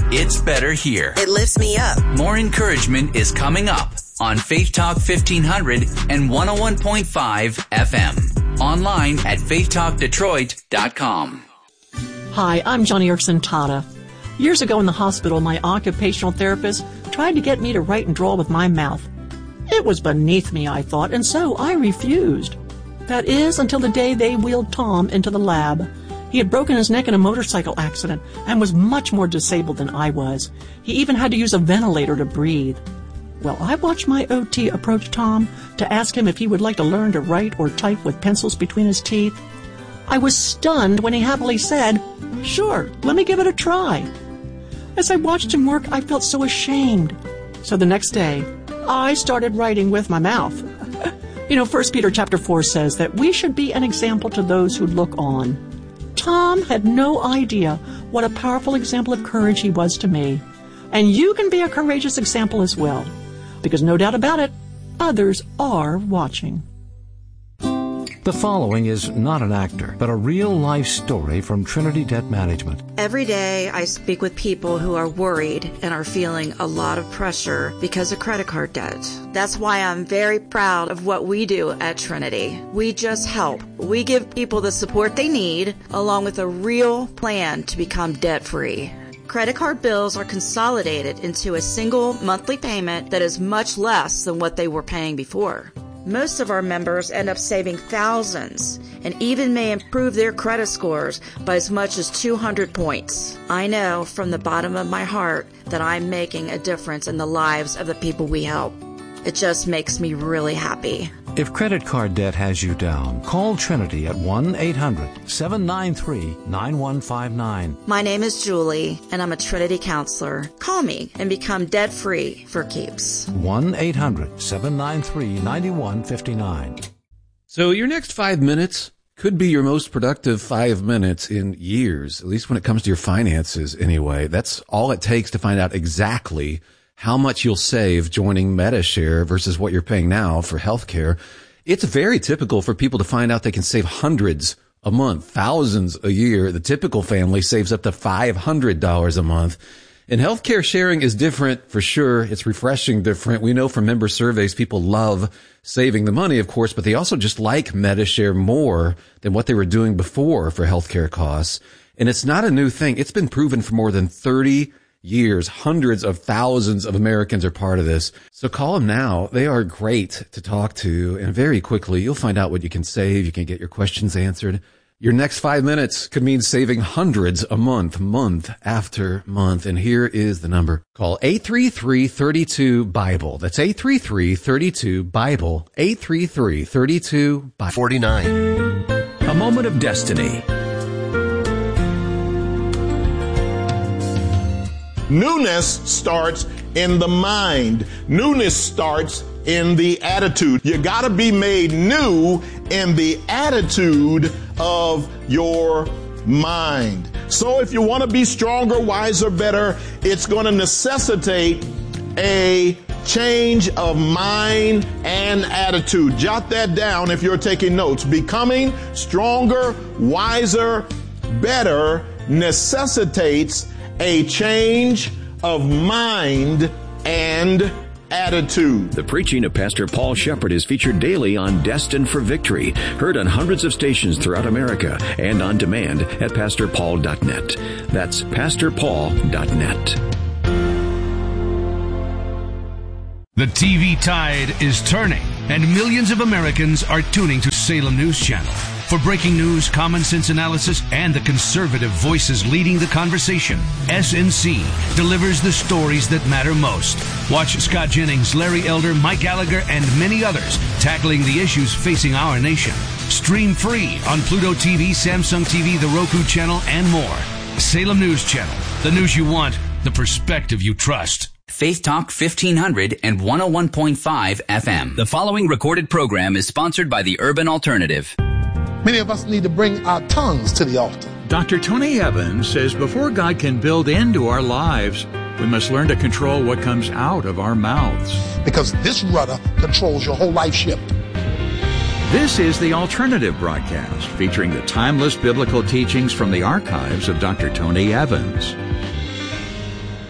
It's better here. It lifts me up. More encouragement is coming up on Faith Talk 1500 and 101.5 FM. Online at faithtalkdetroit.com. Hi, I'm Johnny Erickson Tata. Years ago in the hospital, my occupational therapist tried to get me to write and draw with my mouth. It was beneath me, I thought, and so I refused. That is, until the day they wheeled Tom into the lab. He had broken his neck in a motorcycle accident and was much more disabled than I was. He even had to use a ventilator to breathe. Well, I watched my OT approach Tom to ask him if he would like to learn to write or type with pencils between his teeth. I was stunned when he happily said, "Sure, let me give it a try." As I watched him work, I felt so ashamed. So the next day, I started writing with my mouth. 1 Peter chapter 4 says that we should be an example to those who look on. Tom had no idea what a powerful example of courage he was to me. And you can be a courageous example as well. Because no doubt about it, others are watching. The following is not an actor, but a real-life story from Trinity Debt Management. Every day I speak with people who are worried and are feeling a lot of pressure because of credit card debt. That's why I'm very proud of what we do at Trinity. We just help. We give people the support they need, along with a real plan to become debt-free. Credit card bills are consolidated into a single monthly payment that is much less than what they were paying before. Most of our members end up saving thousands and even may improve their credit scores by as much as 200 points. I know from the bottom of my heart that I'm making a difference in the lives of the people we help. It just makes me really happy. If credit card debt has you down, call Trinity at 1-800-793-9159. My name is Julie, and I'm a Trinity counselor. Call me and become debt-free for keeps. 1-800-793-9159. So your next 5 minutes could be your most productive 5 minutes in years, at least when it comes to your finances anyway. That's all it takes to find out exactly how much you'll save joining MediShare versus what you're paying now for healthcare. It's very typical for people to find out they can save hundreds a month, thousands a year. The typical family saves up to $500 a month. And healthcare sharing is different for sure. It's refreshing different. We know from member surveys, people love saving the money, of course, but they also just like MediShare more than what they were doing before for healthcare costs. And it's not a new thing. It's been proven for more than 30 years. Hundreds of thousands of Americans are part of this. So call them now. They are great to talk to. And very quickly, you'll find out what you can save. You can get your questions answered. Your next 5 minutes could mean saving hundreds a month, month after month. And here is the number. Call 833-32-BIBLE. That's 833-32-BIBLE. 833-32-BIBLE. 49. A moment of destiny. Newness starts in the mind. Newness starts in the attitude. You got to be made new in the attitude of your mind. So if you want to be stronger, wiser, better, it's going to necessitate a change of mind and attitude. Jot that down if you're taking notes. Becoming stronger, wiser, better necessitates a change of mind and attitude. The preaching of Pastor Paul Shepherd is featured daily on Destined for Victory, heard on hundreds of stations throughout America and on demand at pastorpaul.net. That's pastorpaul.net. The TV tide is turning, and millions of Americans are tuning to Salem News Channel. For breaking news, common sense analysis, and the conservative voices leading the conversation, SNC delivers the stories that matter most. Watch Scott Jennings, Larry Elder, Mike Gallagher, and many others tackling the issues facing our nation. Stream free on Pluto TV, Samsung TV, the Roku channel, and more. Salem News Channel. The news you want, the perspective you trust. Faith Talk 1500 and 101.5 FM. The following recorded program is sponsored by the Urban Alternative. Many of us need to bring our tongues to the altar. Dr. Tony Evans says before God can build into our lives, we must learn to control what comes out of our mouths. Because this rudder controls your whole life ship. This is the Alternative broadcast, featuring the timeless biblical teachings from the archives of Dr. Tony Evans.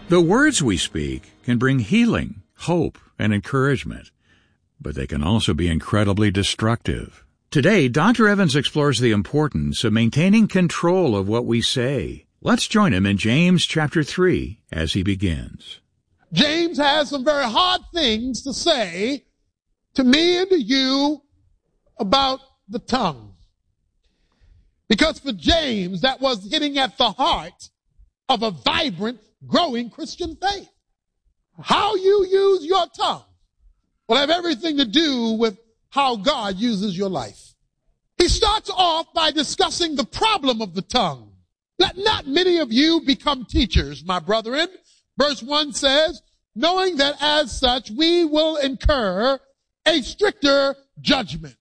The words we speak can bring healing, hope, and encouragement, but they can also be incredibly destructive. Today, Dr. Evans explores the importance of maintaining control of what we say. Let's join him in James chapter 3 as he begins. James has some very hard things to say to me and to you about the tongue. Because for James, that was hitting at the heart of a vibrant, growing Christian faith. How you use your tongue will have everything to do with how God uses your life. He starts off by discussing the problem of the tongue. Let not many of you become teachers, my brethren. Verse 1 says, knowing that as such we will incur a stricter judgment.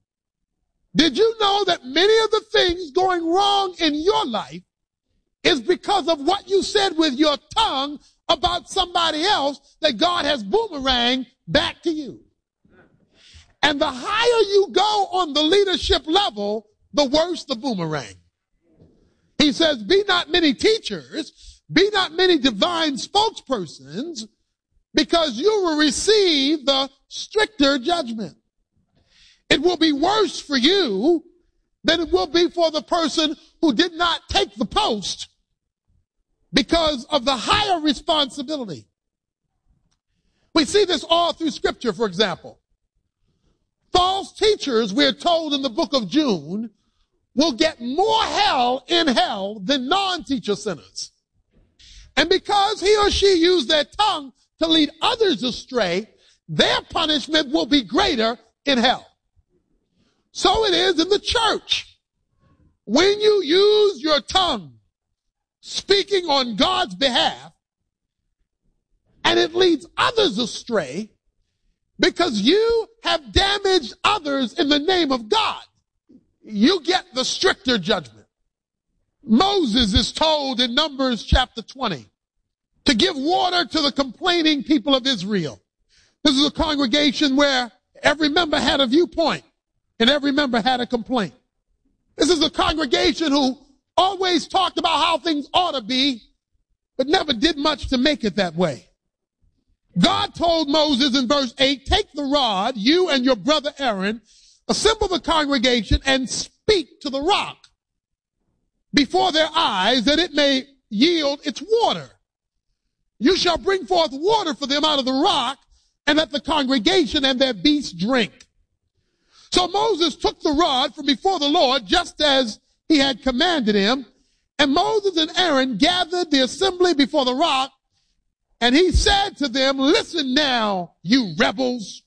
Did you know that many of the things going wrong in your life is because of what you said with your tongue about somebody else that God has boomeranged back to you? And the higher you go on the leadership level, the worse the boomerang. He says, be not many teachers, be not many divine spokespersons, because you will receive the stricter judgment. It will be worse for you than it will be for the person who did not take the post because of the higher responsibility. We see this all through Scripture, for example. False teachers, we're told in the book of Jude, will get more hell in hell than non-teacher sinners. And because he or she used their tongue to lead others astray, their punishment will be greater in hell. So it is in the church. When you use your tongue, speaking on God's behalf, and it leads others astray, because you have damaged others in the name of God, you get the stricter judgment. Moses is told in Numbers chapter 20 to give water to the complaining people of Israel. This is a congregation where every member had a viewpoint and every member had a complaint. This is a congregation who always talked about how things ought to be, but never did much to make it that way. God told Moses in verse 8, take the rod, you and your brother Aaron, assemble the congregation and speak to the rock before their eyes that it may yield its water. You shall bring forth water for them out of the rock, and let the congregation and their beasts drink. So Moses took the rod from before the Lord, just as he had commanded him, and Moses and Aaron gathered the assembly before the rock, and he said to them, listen now, you rebels.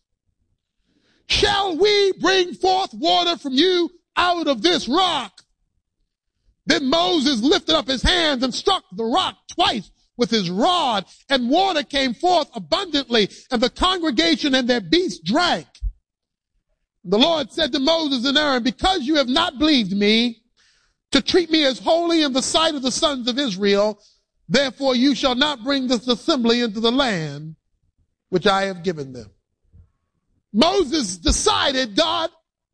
Shall we bring forth water from you out of this rock? Then Moses lifted up his hands and struck the rock twice with his rod, and water came forth abundantly, and the congregation and their beasts drank. The Lord said to Moses and Aaron, because you have not believed me to treat me as holy in the sight of the sons of Israel, therefore you shall not bring this assembly into the land which I have given them. Moses decided, God,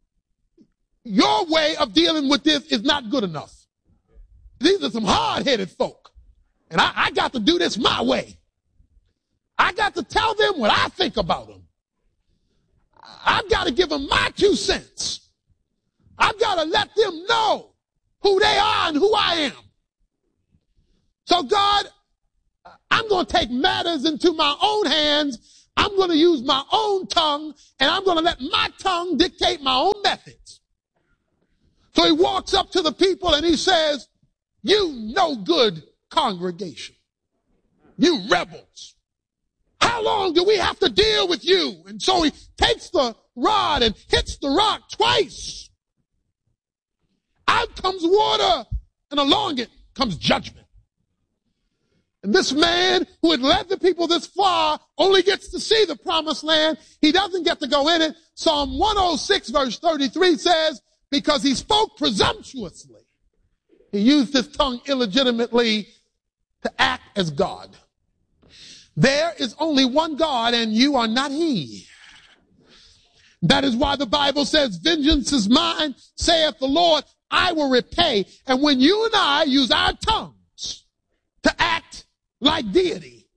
your way of dealing with this is not good enough. These are some hard-headed folk. And I got to do this my way. I got to tell them what I think about them. I've got to give them my 2 cents. I've got to let them know who they are and who I am. So God, I'm going to take matters into my own hands. I'm going to use my own tongue, and I'm going to let my tongue dictate my own methods. So he walks up to the people and he says, you no good congregation, you rebels, how long do we have to deal with you? And so he takes the rod and hits the rock twice. Out comes water, and along it comes judgment. And this man who had led the people this far only gets to see the promised land. He doesn't get to go in it. Psalm 106 verse 33 says, because he spoke presumptuously, he used his tongue illegitimately to act as God. There is only one God, and you are not he. That is why the Bible says, vengeance is mine, saith the Lord, I will repay. And when you and I use our tongues to act like deity,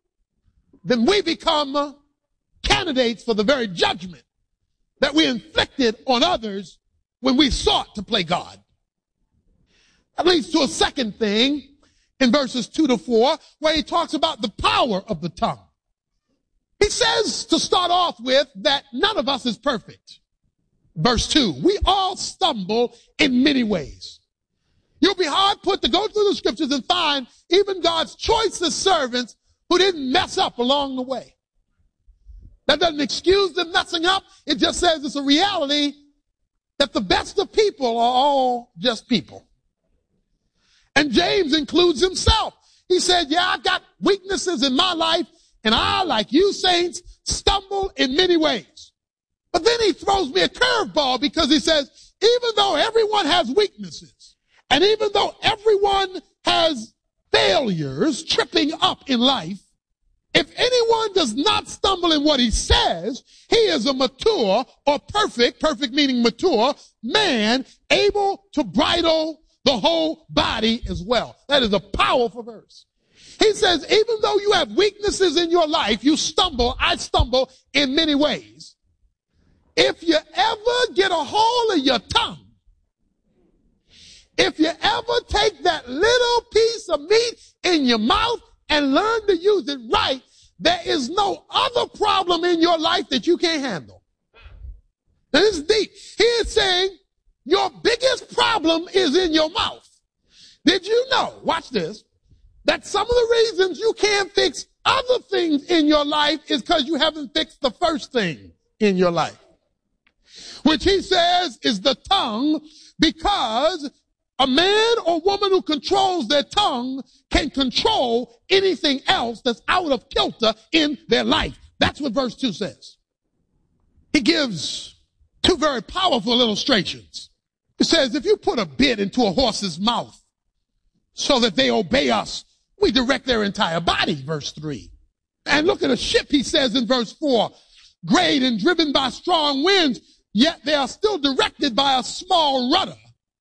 then we become candidates for the very judgment that we inflicted on others when we sought to play God. That leads to a second thing in verses 2-4, where he talks about the power of the tongue. He says, to start off with, that none of us is perfect. Verse 2, we all stumble in many ways. You'll be hard put to go through the scriptures and find even God's choicest servants who didn't mess up along the way. That doesn't excuse them messing up. It just says it's a reality that the best of people are all just people. And James includes himself. He said, yeah, I've got weaknesses in my life, and I, like you saints, stumble in many ways. But then he throws me a curveball because he says, even though everyone has weaknesses, and even though everyone has failures tripping up in life, if anyone does not stumble in what he says, he is a mature or perfect meaning mature, man able to bridle the whole body as well. That is a powerful verse. He says, even though you have weaknesses in your life, you stumble, I stumble in many ways. If you ever get a hold of your tongue, if you ever take that little piece of meat in your mouth and learn to use it right, there is no other problem in your life that you can't handle. Now this is deep. He is saying your biggest problem is in your mouth. Did you know, watch this, that some of the reasons you can't fix other things in your life is because you haven't fixed the first thing in your life, which he says is the tongue, because a man or woman who controls their tongue can control anything else that's out of kilter in their life. That's what verse 2 says. He gives two very powerful illustrations. It says, if you put a bit into a horse's mouth so that they obey us, we direct their entire body, verse 3. And look at a ship, he says in verse 4, great and driven by strong winds, yet they are still directed by a small rudder,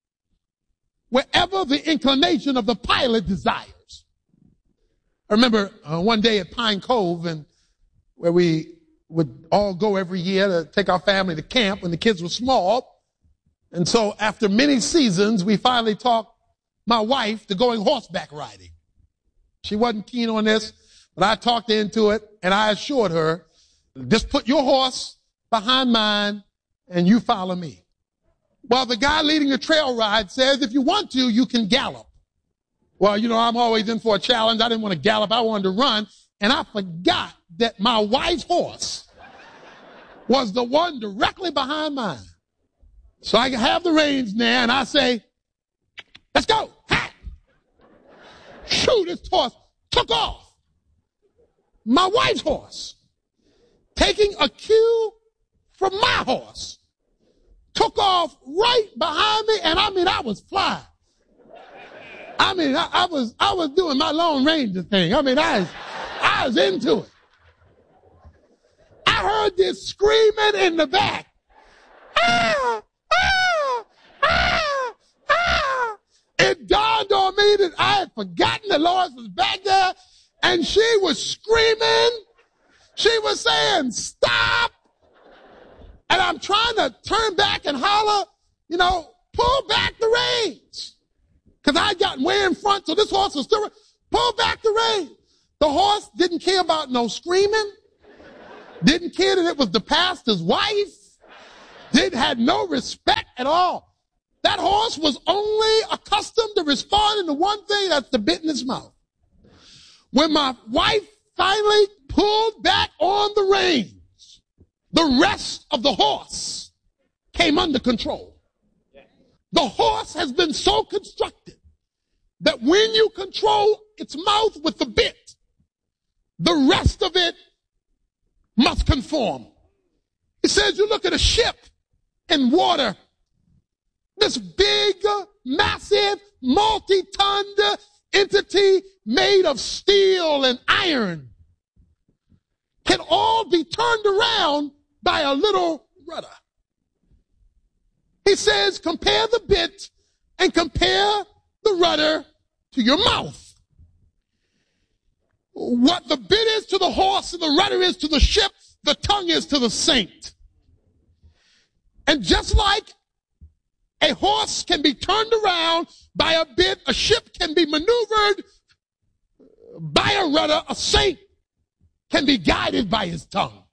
wherever the inclination of the pilot desires. I remember one day at Pine Cove, and where we would all go every year to take our family to camp when the kids were small. And so after many seasons, we finally talked my wife to going horseback riding. She wasn't keen on this, but I talked her into it, and I assured her, just put your horse behind mine and you follow me. Well, the guy leading the trail ride says, if you want to, you can gallop. Well, you know, I'm always in for a challenge. I didn't want to gallop. I wanted to run. And I forgot that my wife's horse was the one directly behind mine. So I have the reins there, and I say, let's go. Ha! Shoo, this horse took off. My wife's horse, taking a cue from my horse, took off right behind me, and I was flying. I was doing my Lone Ranger thing. I was into it. I heard this screaming in the back. Ah, ah, ah, ah. It dawned on me that I had forgotten that Lois was back there, and she was screaming. She was saying, stop. And I'm trying to turn back and holler, pull back the reins. Because I got way in front, so this horse was still, pull back the reins. The horse didn't care about no screaming. Didn't care that it was the pastor's wife. Had no respect at all. That horse was only accustomed to responding to one thing, that's the bit in his mouth. When my wife finally pulled back on the reins, the rest of the horse came under control. The horse has been so constructed that when you control its mouth with the bit, the rest of it must conform. It says you look at a ship in water, this big, massive, multi-tonned entity made of steel and iron can all be turned around by a little rudder. He says, compare the bit and compare the rudder to your mouth. what the bit is to the horse and the rudder is to the ship, the tongue is to the saint. And just like a horse can be turned around by a bit, a ship can be maneuvered by a rudder, a saint can be guided by his tongue.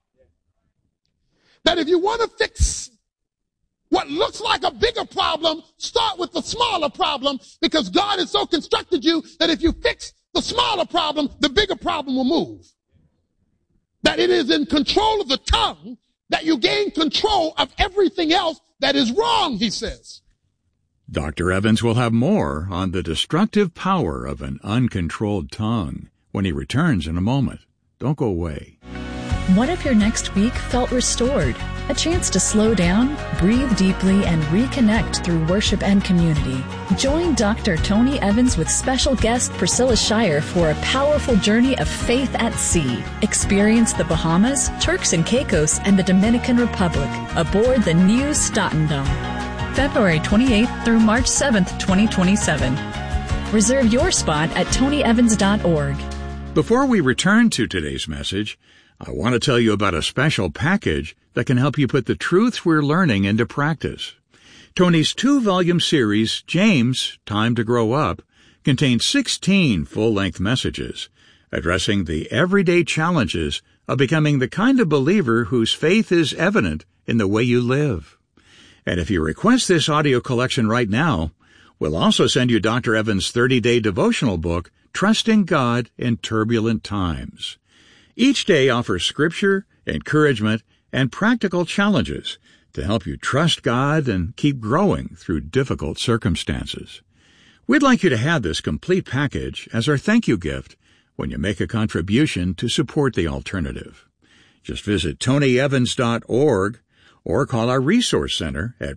That if you want to fix what looks like a bigger problem, start with the smaller problem, because God has so constructed you that if you fix the smaller problem, the bigger problem will move. That it is in control of the tongue that you gain control of everything else that is wrong, he says. Dr. Evans will have more on the destructive power of an uncontrolled tongue when he returns in a moment. Don't go away. What if your next week felt restored? A chance to slow down, breathe deeply, and reconnect through worship and community. Join Dr. Tony Evans with special guest Priscilla Shirer for a powerful journey of faith at sea. Experience the Bahamas, Turks and Caicos, and the Dominican Republic aboard the new Statendom. February 28th through March 7th, 2027. Reserve your spot at tonyevans.org. Before we return to today's message, I want to tell you about a special package that can help you put the truths we're learning into practice. Tony's 2-volume series, James, Time to Grow Up, contains 16 full-length messages addressing the everyday challenges of becoming the kind of believer whose faith is evident in the way you live. And if you request this audio collection right now, we'll also send you Dr. Evans' 30-day devotional book, Trusting God in Turbulent Times. Each day offers scripture, encouragement, and practical challenges to help you trust God and keep growing through difficult circumstances. We'd like you to have this complete package as our thank you gift when you make a contribution to support the alternative. Just visit tonyevans.org or call our Resource Center at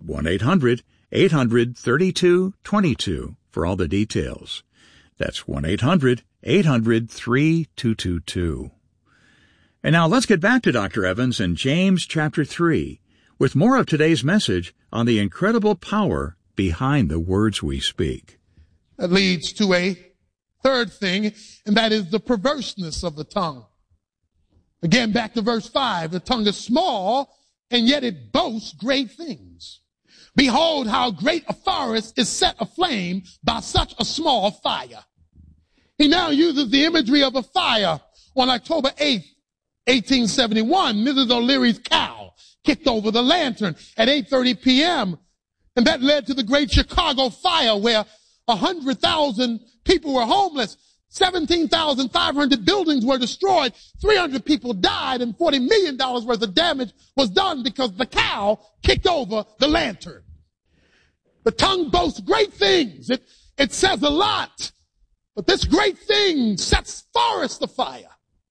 1-800-800-3222 for all the details. That's 1-800-800-3222. And now let's get back to Dr. Evans in James chapter 3 with more of today's message on the incredible power behind the words we speak. That leads to a third thing, and that is the perverseness of the tongue. Again, back to verse 5. The tongue is small, and yet it boasts great things. Behold, how great a forest is set aflame by such a small fire. He now uses the imagery of a fire. On October 8th, 1871, Mrs. O'Leary's cow kicked over the lantern at 8:30 p.m. And that led to the Great Chicago Fire, where 100,000 people were homeless. 17,500 buildings were destroyed. 300 people died, and $40 million worth of damage was done because the cow kicked over the lantern. The tongue boasts great things. It says a lot. But this great thing sets forests afire.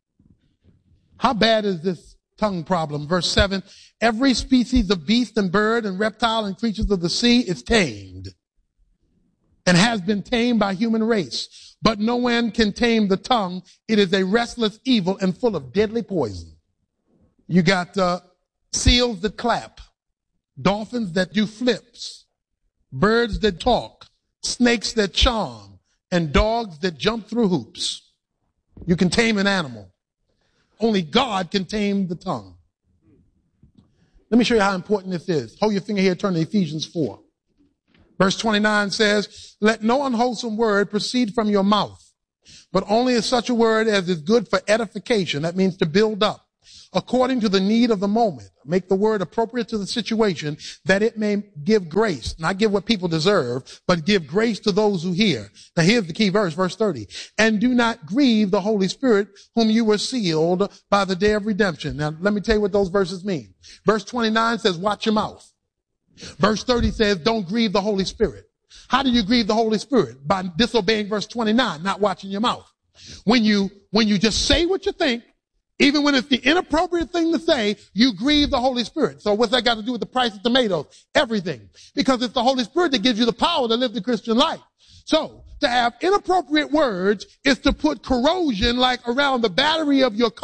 How bad is this tongue problem? Verse 7, every species of beast and bird and reptile and creatures of the sea is tamed and has been tamed by human race. But no one can tame the tongue. It is a restless evil and full of deadly poison. You got seals that clap, dolphins that do flips, birds that talk, snakes that charm, and dogs that jump through hoops. You can tame an animal. Only God can tame the tongue. Let me show you how important this is. Hold your finger here, turn to Ephesians 4. Verse 29 says, let no unwholesome word proceed from your mouth, but only as such a word as is good for edification. That means to build up, according to the need of the moment. Make the word appropriate to the situation, that it may give grace. Not give what people deserve, but give grace to those who hear. Now here's the key verse, verse 30. And do not grieve the Holy Spirit, whom you were sealed by the day of redemption. Now let me tell you what those verses mean. Verse 29 says, watch your mouth. Verse 30 says, don't grieve the Holy Spirit. How do you grieve the Holy Spirit? By disobeying verse 29, not watching your mouth. When you just say what you think, even when it's the inappropriate thing to say, you grieve the Holy Spirit. So what's that got to do with the price of tomatoes? Everything. Because it's the Holy Spirit that gives you the power to live the Christian life. So to have inappropriate words is to put corrosion like around the battery of your car.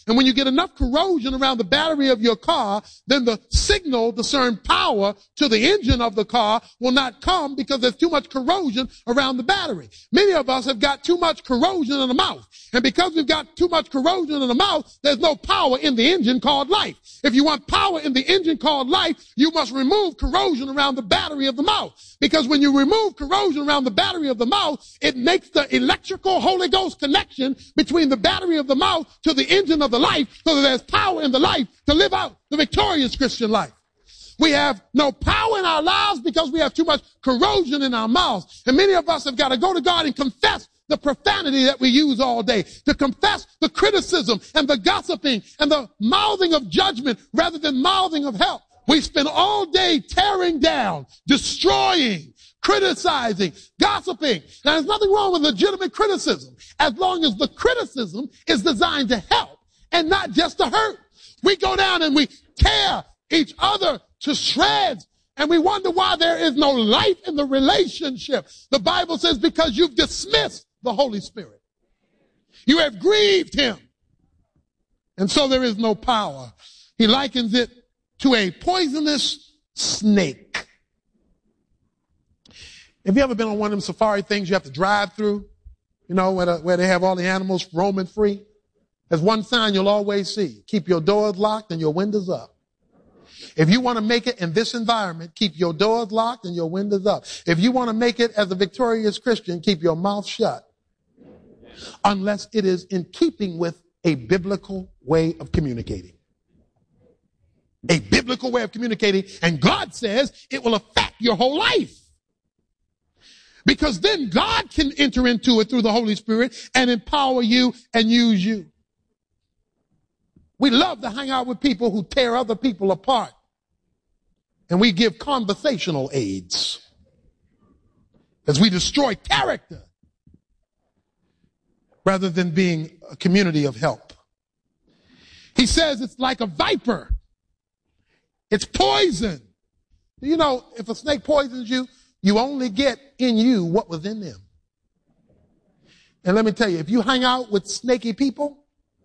And when you get enough corrosion around the battery of your car, then the signal, discern power to the engine of the car will not come because there's too much corrosion around the battery. Many of us have got too much corrosion in the mouth. And because we've got too much corrosion in the mouth, there's no power in the engine called life. If you want power in the engine called life, you must remove corrosion around the battery of the mouth. Because when you remove corrosion around the battery of the mouth, it makes the electrical Holy Ghost connection between the battery of the mouth to the engine of the life, so that there's power in the life to live out the victorious Christian life. We have no power in our lives because we have too much corrosion in our mouths. And many of us have got to go to God and confess the profanity that we use all day, to confess the criticism and the gossiping and the mouthing of judgment rather than mouthing of help. We spend all day tearing down, destroying, criticizing, gossiping. Now, there's nothing wrong with legitimate criticism as long as the criticism is designed to help and not just to hurt. We go down and we tear each other to shreds, and we wonder why there is no life in the relationship. The Bible says because you've dismissed the Holy Spirit. You have grieved him. And so there is no power. He likens it to a poisonous snake. Have you ever been on one of them safari things you have to drive through? You know, where they have all the animals roaming free? There's one sign you'll always see. Keep your doors locked and your windows up. If you want to make it in this environment, keep your doors locked and your windows up. If you want to make it as a victorious Christian, keep your mouth shut. Unless it is in keeping with a biblical way of communicating. A biblical way of communicating. And God says it will affect your whole life. Because then God can enter into it through the Holy Spirit and empower you and use you. We love to hang out with people who tear other people apart. And we give conversational aids as we destroy character rather than being a community of help. He says it's like a viper. It's poison. You know, if a snake poisons you, you only get in you what was in them. And let me tell you, if you hang out with snaky people,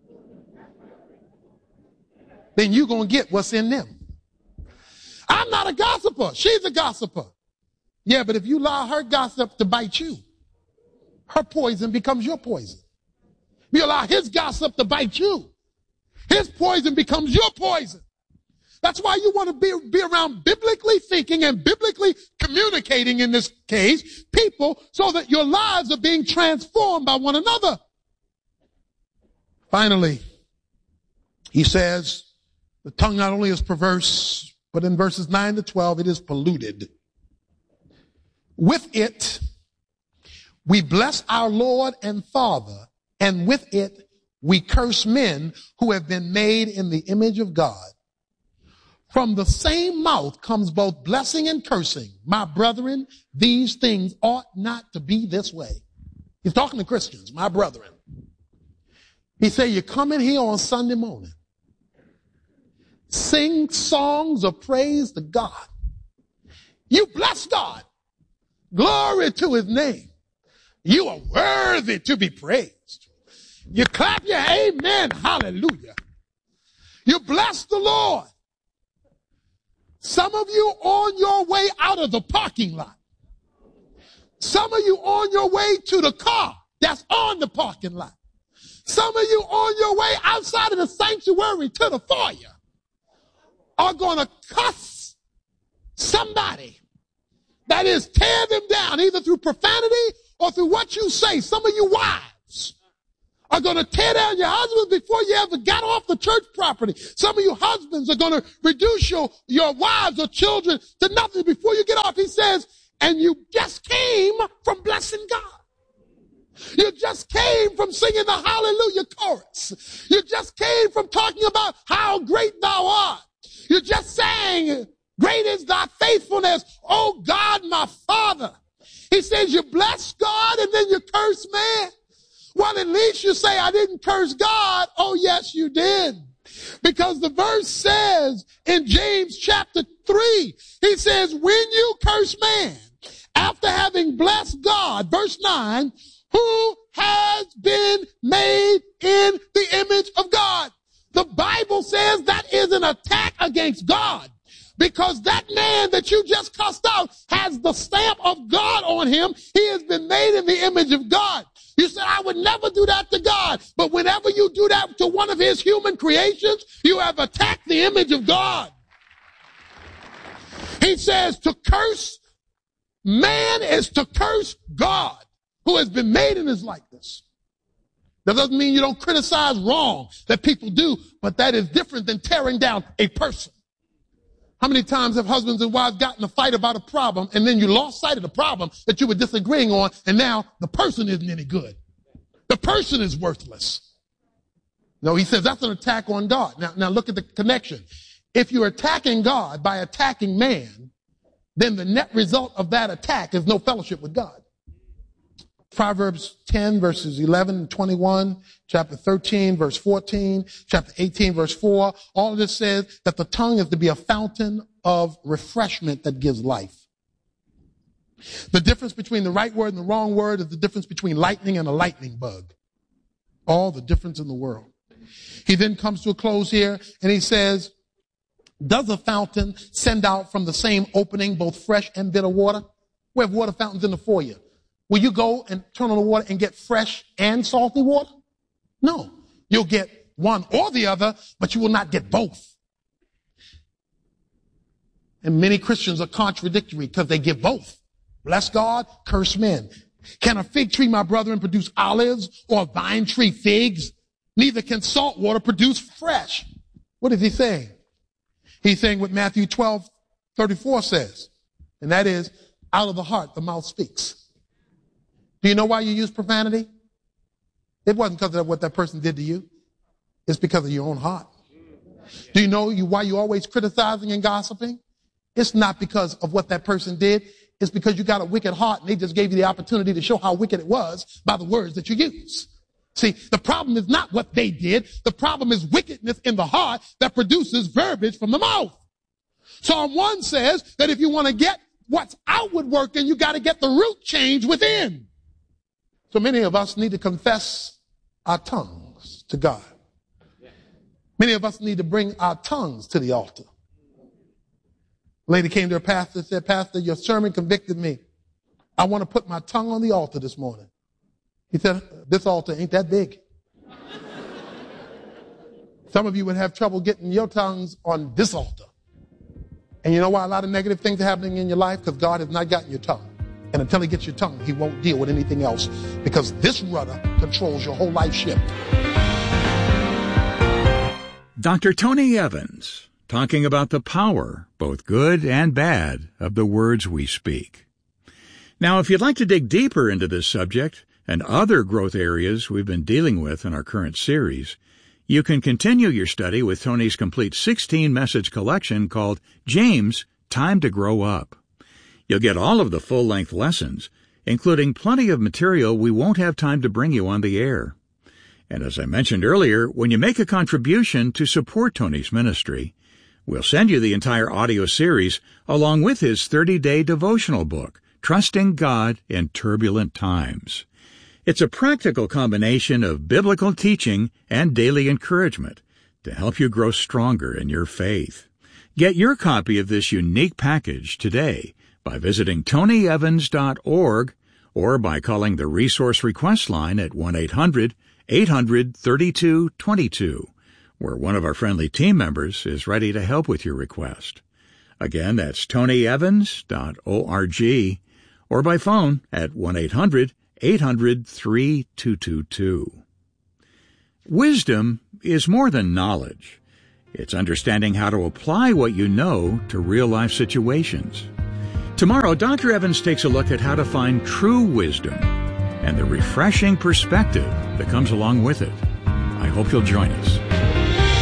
then you're going to get what's in them. I'm not a gossiper. She's a gossiper. Yeah, but if you allow her gossip to bite you, her poison becomes your poison. You allow his gossip to bite you, his poison becomes your poison. That's why you want to be around biblically thinking and biblically communicating, in this case, people, so that your lives are being transformed by one another. Finally, he says, the tongue not only is perverse, but in verses 9 to 12, it is polluted. With it, we bless our Lord and Father, and with it, we curse men who have been made in the image of God. From the same mouth comes both blessing and cursing. My brethren, these things ought not to be this way. He's talking to Christians, my brethren. He said, you come in here on Sunday morning, sing songs of praise to God. You bless God. Glory to his name. You are worthy to be praised. You clap your amen, hallelujah. You bless the Lord. Some of you on your way out of the parking lot. Some of you on your way to the car that's on the parking lot. Some of you on your way outside of the sanctuary to the foyer are going to cuss somebody. That is, tear them down either through profanity or through what you say. Some of you wives are going to tear down your husbands before you ever got off the church property. Some of you husbands are going to reduce your wives or children to nothing before you get off. He says, and you just came from blessing God. You just came from singing the hallelujah chorus. You just came from talking about how great thou art. You just sang, great is thy faithfulness, oh God, my Father. He says you bless God and then you curse man. Well, at least you say, I didn't curse God. Oh, yes, you did. Because the verse says in James chapter 3, he says, when you curse man, after having blessed God, verse 9, who has been made in the image of God. because that man that you just cussed out has the stamp of God on him. He has been made in the image of God. You said, I would never do that to God. But whenever you do that to one of his human creations, you have attacked the image of God. He says to curse man is to curse God, who has been made in his likeness. That doesn't mean you don't criticize wrong that people do, but that is different than tearing down a person. How many times have husbands and wives gotten in a fight about a problem, and then you lost sight of the problem that you were disagreeing on, and now the person isn't any good? The person is worthless. No, he says that's an attack on God. Now look at the connection. If you're attacking God by attacking man, then the net result of that attack is no fellowship with God. Proverbs 10, verses 11 and 21, chapter 13, verse 14, chapter 18, verse 4, all of this says that the tongue is to be a fountain of refreshment that gives life. The difference between the right word and the wrong word is the difference between lightning and a lightning bug. All the difference in the world. He then comes to a close here and he says, does a fountain send out from the same opening both fresh and bitter water? We have water fountains in the foyer. Will you go and turn on the water and get fresh and salty water? No. You'll get one or the other, but you will not get both. And many Christians are contradictory because they give both. Bless God, curse men. Can a fig tree, my brethren, produce olives, or a vine tree figs? Neither can salt water produce fresh. What is he saying? He's saying what Matthew 12:34 says, and that is, out of the heart the mouth speaks. Do you know why you use profanity? It wasn't because of what that person did to you. It's because of your own heart. Do you know why you're always criticizing and gossiping? It's not because of what that person did. It's because you got a wicked heart and they just gave you the opportunity to show how wicked it was by the words that you use. See, the problem is not what they did. The problem is wickedness in the heart that produces verbiage from the mouth. Psalm 1 says that if you want to get what's outward working, you got to get the root change within. So many of us need to confess our tongues to God. Many of us need to bring our tongues to the altar. A lady came to her pastor and said, Pastor, your sermon convicted me. I want to put my tongue on the altar this morning. He said, this altar ain't that big. Some of you would have trouble getting your tongues on this altar. And you know why a lot of negative things are happening in your life? Because God has not gotten your tongue. And until he gets your tongue, he won't deal with anything else, because this rudder controls your whole life ship. Dr. Tony Evans, talking about the power, both good and bad, of the words we speak. Now, if you'd like to dig deeper into this subject and other growth areas we've been dealing with in our current series, you can continue your study with Tony's complete 16-message collection called James, Time to Grow Up. You'll get all of the full-length lessons, including plenty of material we won't have time to bring you on the air. And as I mentioned earlier, when you make a contribution to support Tony's ministry, we'll send you the entire audio series along with his 30-day devotional book, Trusting God in Turbulent Times. It's a practical combination of biblical teaching and daily encouragement to help you grow stronger in your faith. Get your copy of this unique package today by visiting tonyevans.org or by calling the Resource Request line at 1-800-800-3222, where one of our friendly team members is ready to help with your request. Again, that's tonyevans.org or by phone at 1-800-800-3222. Wisdom is more than knowledge. It's understanding how to apply what you know to real-life situations. Tomorrow, Dr. Evans takes a look at how to find true wisdom and the refreshing perspective that comes along with it. I hope you'll join us.